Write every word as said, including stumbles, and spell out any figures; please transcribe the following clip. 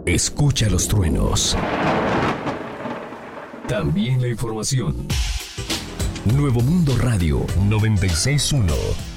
Escucha los truenos. También la información. Nuevo Mundo Radio noventa y seis punto uno.